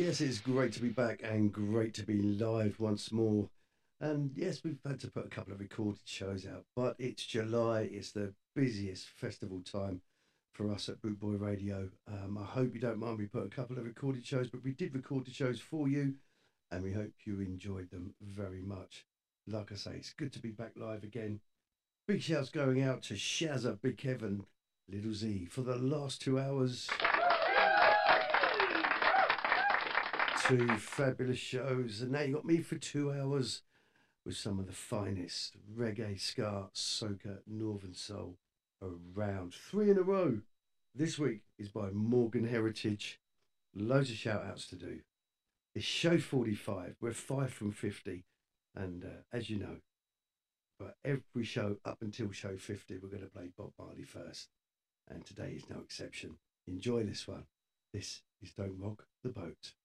yes, it's great to be back and great to be live once more. And yes, we've had to put a couple of recorded shows out, but it's July. It's the busiest festival time for us at Bootboy Radio. I hope you don't mind we put a couple of recorded shows, but we did record the shows for you, and we hope you enjoyed them very much. Like I say, it's good to be back live again. Big shouts going out to Shazza, Big Kevin, Little Z for the last 2 hours. Two fabulous shows, and now you got me for 2 hours with some of the finest reggae, ska, soca, northern soul around. Three in a row. This week is by Morgan Heritage. Loads of shout outs to do. It's show 45. We're 5 from 50. And as you know, for every show up until show 50, we're going to play Bob Marley first. And today is no exception. Enjoy this one. This is Don't Rock the Boat.